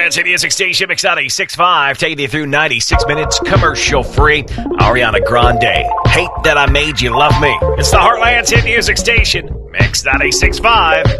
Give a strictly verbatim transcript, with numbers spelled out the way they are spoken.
Heartland's Hit Music Station, Mix ninety-six point five, taking you through ninety-six minutes commercial-free. Ariana Grande, Hate That I Made You Love Me. It's the Heartland's Hit Music Station, Mix ninety-six point five.